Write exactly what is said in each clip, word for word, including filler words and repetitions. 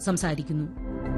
സംസാരിക്കുന്നു.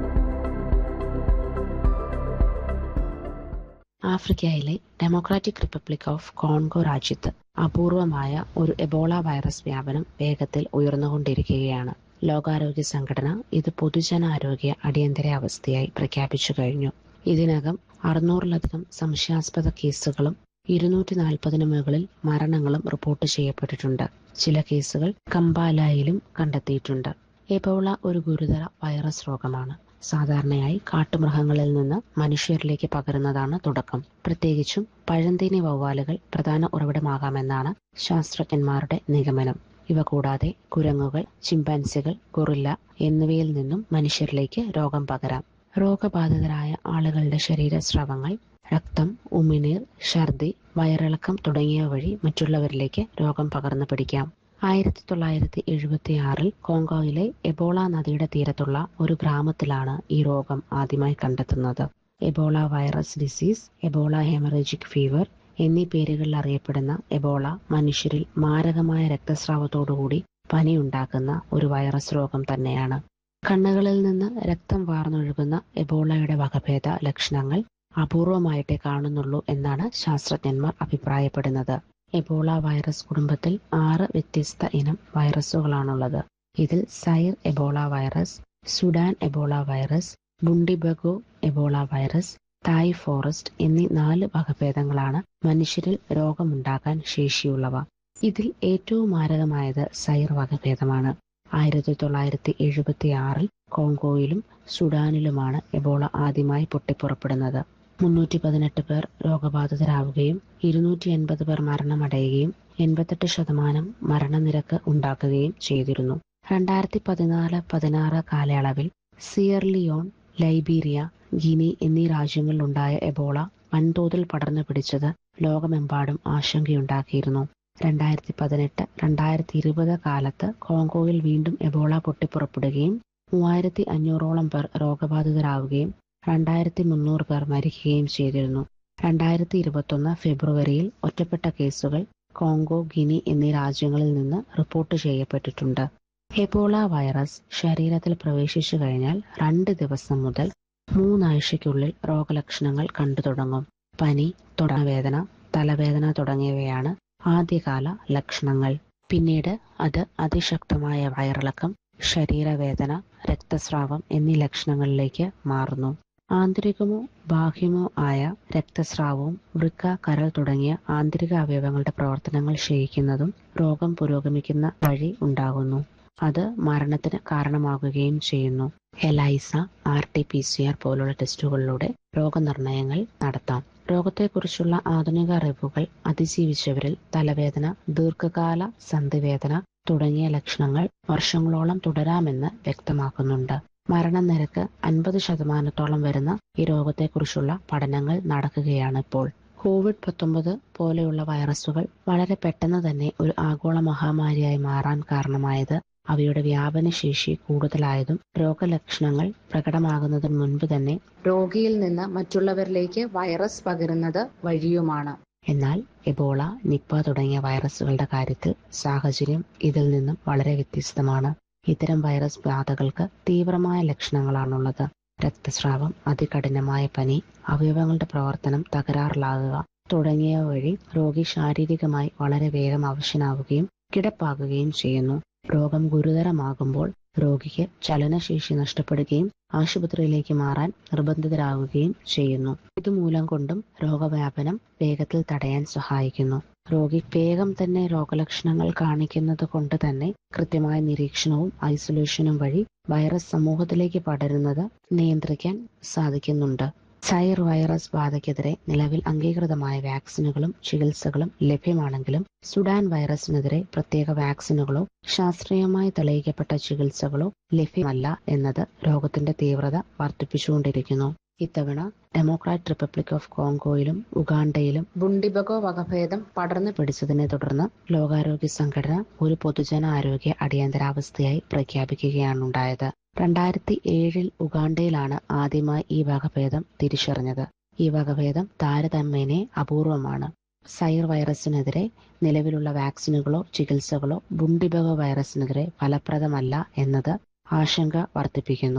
ആഫ്രിക്കയിലെ democratic republic of Congo രാജ്യത്ത് അപൂർവമായ ഒരു എബോള വൈറസ് വ്യാപനം വേഗത്തിൽ ഉയർന്നുകൊണ്ടിരിക്കുകയാണ്. ലോകാരോഗ്യ സംഘടന ഇത് പൊതുജനാരോഗ്യ അടിയന്തരാവസ്ഥയായി പ്രഖ്യാപിച്ചു കഴിഞ്ഞു. ഇതിനകം അറുന്നൂറിലധികം സംശയാസ്പദ കേസുകളും ഇരുന്നൂറ്റി നാൽപ്പതിനു മുകളിൽ മരണങ്ങളും റിപ്പോർട്ട് ചെയ്യപ്പെട്ടിട്ടുണ്ട്. ചില കേസുകൾ കമ്പാലയിലും കണ്ടെത്തിയിട്ടുണ്ട്. എബോള ഒരു ഗുരുതര വൈറസ് രോഗമാണ്. സാധാരണയായി കാട്ടുമൃഗങ്ങളിൽ നിന്ന് മനുഷ്യരിലേക്ക് പകരുന്നതാണ് തുടക്കം. പ്രത്യേകിച്ചും പഴന്തേനി വവ്വാലുകൾ പ്രധാന ഉറവിടമാകാമെന്നാണ് ശാസ്ത്രജ്ഞന്മാരുടെ നിഗമനം. ഇവ കൂടാതെ കുരങ്ങുകൾ, ചിമ്പാൻസികൾ, ഗൊറില്ല എന്നിവയിൽ നിന്നും മനുഷ്യരിലേക്ക് രോഗം പകരാം. രോഗബാധിതരായ ആളുകളുടെ ശരീരസ്രവങ്ങൾ, രക്തം, ഉമിനീർ, ഛർദി, വയറിളക്കം തുടങ്ങിയവ വഴി മറ്റുള്ളവരിലേക്ക് രോഗം പകർന്നു പിടിക്കാം. ആയിരത്തി തൊള്ളായിരത്തി എഴുപത്തി ആറിൽ കോങ്കോയിലെ എബോള നദിയുടെ തീരത്തുള്ള ഒരു ഗ്രാമത്തിലാണ് ഈ രോഗം ആദ്യമായി കണ്ടെത്തുന്നത്. Ebola virus disease, Ebola haemorrhagic fever എന്നീ പേരുകളിൽ അറിയപ്പെടുന്ന എബോള മനുഷ്യരിൽ മാരകമായ രക്തസ്രാവത്തോടുകൂടി പനിയുണ്ടാക്കുന്ന ഒരു വൈറസ് രോഗം തന്നെയാണ്. കണ്ണുകളിൽ നിന്ന് രക്തം വാർന്നൊഴുകുന്ന എബോളയുടെ വകഭേദ ലക്ഷണങ്ങൾ അപൂർവമായിട്ടേ കാണുന്നുള്ളൂ എന്നാണ് ശാസ്ത്രജ്ഞന്മാർ അഭിപ്രായപ്പെടുന്നത്. എബോള വൈറസ് കുടുംബത്തിൽ ആറ് വ്യത്യസ്ത ഇനം വൈറസുകളാണുള്ളത്. ഇതിൽ Sair Ebola virus, Sudan Ebola virus, Bundibugyo Ebola virus, തായ് ഫോറസ്റ്റ് എന്നീ നാല് വകഭേദങ്ങളാണ് മനുഷ്യരിൽ രോഗമുണ്ടാക്കാൻ ശേഷിയുള്ളവ. ഇതിൽ ഏറ്റവും മാരകമായത് സൈർ വകഭേദമാണ്. ആയിരത്തി തൊള്ളായിരത്തി എഴുപത്തി ആറിൽ കോങ്കോയിലും സുഡാനിലുമാണ് എബോള ആദ്യമായി പൊട്ടിപ്പുറപ്പെടുന്നത്. മുന്നൂറ്റി പതിനെട്ട് പേർ രോഗബാധിതരാവുകയും ഇരുന്നൂറ്റി എൺപത് പേർ മരണമടയുകയും എൺപത്തെട്ട് ശതമാനം മരണനിരക്ക് ഉണ്ടാക്കുകയും ചെയ്തിരുന്നു. രണ്ടായിരത്തി പതിനാല് പതിനാറ് കാലയളവിൽ സിയർലിയോൺ, ലൈബീരിയ, ഗിനി എന്നീ രാജ്യങ്ങളിലുണ്ടായ എബോള വൻതോതിൽ പടർന്നു പിടിച്ചത് ലോകമെമ്പാടും ആശങ്കയുണ്ടാക്കിയിരുന്നു. രണ്ടായിരത്തി പതിനെട്ട് രണ്ടായിരത്തി ഇരുപത് കാലത്ത് കോങ്കോയിൽ വീണ്ടും എബോള പൊട്ടിപ്പുറപ്പെടുകയും മൂവായിരത്തി അഞ്ഞൂറോളം പേർ രോഗബാധിതരാവുകയും രണ്ടായിരത്തി മുന്നൂറ് പേർ മരിക്കുകയും ചെയ്തിരുന്നു. രണ്ടായിരത്തി ഇരുപത്തൊന്ന് ഫെബ്രുവരിയിൽ ഒറ്റപ്പെട്ട കേസുകൾ കോങ്കോ, ഗിനി എന്നീ രാജ്യങ്ങളിൽ നിന്ന് റിപ്പോർട്ട് ചെയ്യപ്പെട്ടിട്ടുണ്ട്. എബോള വൈറസ് ശരീരത്തിൽ പ്രവേശിച്ചു കഴിഞ്ഞാൽ രണ്ട് ദിവസം മുതൽ മൂന്നാഴ്ചയ്ക്കുള്ളിൽ രോഗലക്ഷണങ്ങൾ കണ്ടു തുടങ്ങും. പനി, തൊണ്ടവേദന, തലവേദന തുടങ്ങിയവയാണ് ആദ്യകാല ലക്ഷണങ്ങൾ. പിന്നീട് അത് അതിശക്തമായ വയറിളക്കം, ശരീരവേദന, രക്തസ്രാവം എന്നീ ലക്ഷണങ്ങളിലേക്ക് മാറുന്നു. ആന്തരികമോ ബാഹ്യമോ ആയ രക്തസ്രാവവും വൃക്ക, കരൾ തുടങ്ങിയ ആന്തരിക അവയവങ്ങളുടെ പ്രവർത്തനങ്ങൾ ക്ഷയിക്കുന്നതും രോഗം പുരോഗമിക്കുന്ന വഴി ഉണ്ടാകുന്നു. അത് മരണത്തിന് കാരണമാകുകയും ചെയ്യുന്നു. ELISA, R T P C R പോലുള്ള ടെസ്റ്റുകളിലൂടെ രോഗനിർണയങ്ങൾ നടത്താം. രോഗത്തെക്കുറിച്ചുള്ള ആധുനിക അറിവുകൾ അതിജീവിച്ചവരിൽ തലവേദന, ദീർഘകാല സന്ധിവേദന തുടങ്ങിയ ലക്ഷണങ്ങൾ വർഷങ്ങളോളം തുടരാമെന്ന് വ്യക്തമാക്കുന്നുണ്ട്. മരണനിരക്ക് അൻപത് ശതമാനത്തോളം വരുന്ന ഈ രോഗത്തെക്കുറിച്ചുള്ള പഠനങ്ങൾ നടക്കുകയാണ് ഇപ്പോൾ. കോവിഡ് പത്തൊമ്പത് പോലെയുള്ള വൈറസുകൾ വളരെ പെട്ടെന്ന് തന്നെ ഒരു ആഗോള മഹാമാരിയായി മാറാൻ കാരണമായത് അവയുടെ വ്യാപനശേഷി കൂടുതലായതും രോഗലക്ഷണങ്ങൾ പ്രകടമാകുന്നതിന് മുൻപ് തന്നെ രോഗിയിൽ നിന്ന് മറ്റുള്ളവരിലേക്ക് വൈറസ് പകരുന്നത് വഴിയുമാണ്. എന്നാൽ എബോള, നിപ്പ തുടങ്ങിയ വൈറസുകളുടെ കാര്യത്തിൽ സാഹചര്യം ഇതിൽ നിന്നും വളരെ വ്യത്യസ്തമാണ്. ഇത്തരം വൈറസ് ബാധകൾക്ക് തീവ്രമായ ലക്ഷണങ്ങളാണുള്ളത്. രക്തസ്രാവം, അതികഠിനമായ പനി, അവയവങ്ങളുടെ പ്രവർത്തനം തകരാറിലാകുക തുടങ്ങിയവ വഴി രോഗി ശാരീരികമായി വളരെ വേഗം അവശനാവുകയും കിടപ്പാകുകയും ചെയ്യുന്നു. രോഗം ഗുരുതരമാകുമ്പോൾ രോഗിക്ക് ചലനശേഷി നഷ്ടപ്പെടുകയും ആശുപത്രിയിലേക്ക് മാറാൻ നിർബന്ധിതരാകുകയും ചെയ്യുന്നു. ഇതുമൂലം കൊണ്ടും രോഗവ്യാപനം വേഗത്തിൽ തടയാൻ സഹായിക്കുന്നു. രോഗി വേഗം തന്നെ രോഗലക്ഷണങ്ങൾ കാണിക്കുന്നത് കൊണ്ട് തന്നെ കൃത്യമായ നിരീക്ഷണവും ഐസൊലേഷനും വഴി വൈറസ് സമൂഹത്തിലേക്ക് പടരുന്നത് നിയന്ത്രിക്കാൻ സാധിക്കുന്നുണ്ട്. സൈർ വൈറസ് ബാധയ്ക്കെതിരെ നിലവിൽ അംഗീകൃതമായ വാക്സിനുകളും ചികിത്സകളും ലഭ്യമാണെങ്കിലും സുഡാൻ വൈറസിനെതിരെ പ്രത്യേക വാക്സിനുകളോ ശാസ്ത്രീയമായി തെളിയിക്കപ്പെട്ട ചികിത്സകളോ ലഭ്യമല്ല എന്നത് രോഗത്തിന്റെ തീവ്രത വർദ്ധിപ്പിച്ചുകൊണ്ടിരിക്കുന്നു. ഇത്തവണ ഡെമോക്രാറ്റിക് റിപ്പബ്ലിക് ഓഫ് കോങ്കോയിലും ഉഗാണ്ടയിലും ബുണ്ടിബഗോ വകഭേദം പടർന്നു പിടിച്ചതിനെ തുടർന്ന് ലോകാരോഗ്യ സംഘടന ഒരു പൊതുജനാരോഗ്യ അടിയന്തരാവസ്ഥയായി പ്രഖ്യാപിക്കുകയാണുണ്ടായത്. രണ്ടായിരത്തി ഏഴിൽ ഉഗാണ്ടയിലാണ് ആദ്യമായി ഈ വകഭേദം തിരിച്ചറിഞ്ഞത്. ഈ വകഭേദം താരതമ്യേന അപൂർവമാണ്. സൈർ വൈറസിനെതിരെ നിലവിലുള്ള വാക്സിനുകളോ ചികിത്സകളോ ബുണ്ടിബഗോ വൈറസിനെതിരെ ഫലപ്രദമല്ല എന്നത് ആശങ്ക വർദ്ധിപ്പിക്കുന്നു.